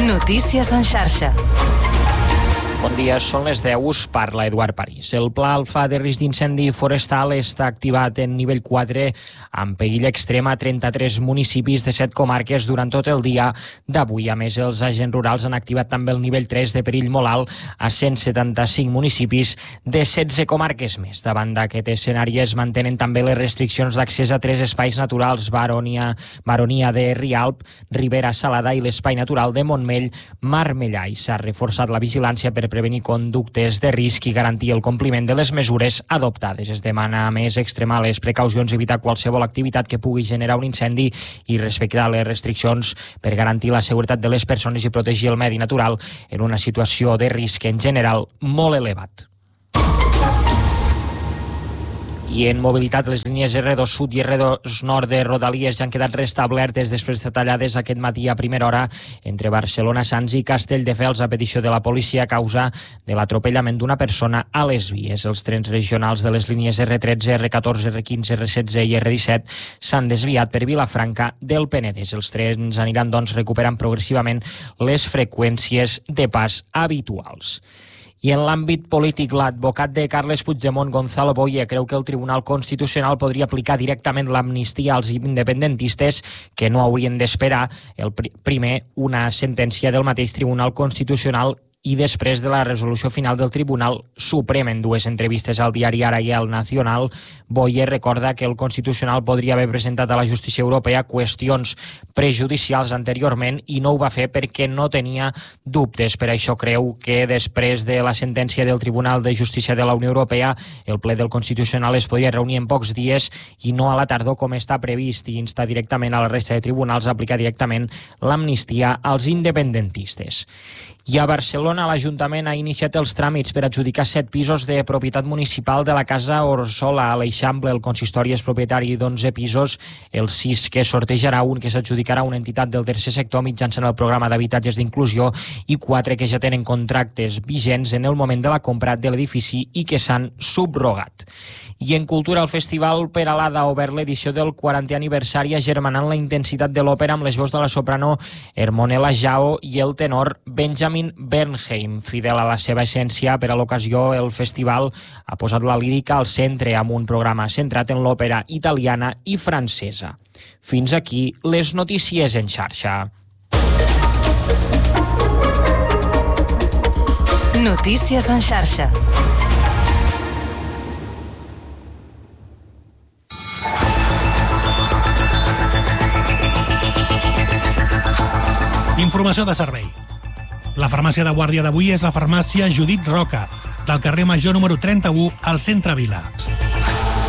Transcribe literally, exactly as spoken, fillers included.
Notícies en xarxa. Bon dia, són les deu, us parla Eduard París. El Pla Alfa de risc d'incendi forestal està activat en nivell quatre amb perill extrem a trenta-tres municipis de set comarques durant tot el dia d'avui. A més, els agents rurals han activat també el nivell tres de perill molt alt a cent setanta-cinc municipis de setze comarques més. Davant d'aquest escenari es mantenen també les restriccions d'accés a tres espais naturals, Baronia, Baronia de Rialp, Ribera Salada i l'espai natural de Montmell, Marmellà. I s'ha reforçat la vigilància per prevenir conductes de risc i garantir el compliment de les mesures adoptades. Es demana, a més, extremar les precaucions, evitar qualsevol activitat que pugui generar un incendi i respectar les restriccions per garantir la seguretat de les persones i protegir el medi natural en una situació de risc en general molt elevat. I en mobilitat, les línies erre dos Sud i erre dos Nord de Rodalies ja han quedat restablertes després de tallades aquest matí a primera hora entre Barcelona, Sants i Castelldefels a petició de la policia a causa de l'atropellament d'una persona a les vies. Els trens regionals de les línies erre tretze, erre catorze, erre quinze, erre setze i erre disset s'han desviat per Vilafranca del Penedès. Els trens aniran, doncs, recuperant progressivament les freqüències de pas habituals. I en l'àmbit polític, l'advocat de Carles Puigdemont, Gonzalo Boye, creu que el Tribunal Constitucional podria aplicar directament l'amnistia als independentistes que no haurien d'esperar el pr- primer una sentència del mateix Tribunal Constitucional i després de la resolució final del Tribunal Suprem. En dues entrevistes al diari Ara i al Nacional, Boye recorda que el Constitucional podria haver presentat a la justícia europea qüestions prejudicials anteriorment i no ho va fer perquè no tenia dubtes. Per això creu que després de la sentència del Tribunal de Justícia de la Unió Europea, el ple del Constitucional es podria reunir en pocs dies i no a la tardor com està previst, i insta directament a la resta de tribunals a aplicar directament l'amnistia als independentistes. I a Barcelona, l'Ajuntament ha iniciat els tràmits per adjudicar set pisos de propietat municipal de la Casa Orsola a l'Eixample. El consistori és propietari d'onze pisos, els sis que sortejarà, un que s'adjudicarà a una entitat del tercer sector mitjançant el programa d'habitatges d'inclusió i quatre que ja tenen contractes vigents en el moment de la compra de l'edifici i que s'han subrogat. I en cultura, el Festival Peralada ha obert l'edició del quarantè aniversari agermanant la intensitat de l'òpera amb les veus de la soprano Hermonella Jao i el tenor Benjamin Bernheim. Fidel a la seva essència, per a l'ocasió el festival ha posat la lírica al centre amb un programa centrat en l'òpera italiana i francesa. Fins aquí les notícies en xarxa. Notícies en xarxa. Informació de servei. La farmàcia de guàrdia d'avui és la farmàcia Judit Roca, del carrer Major número trenta-u al centre Vila.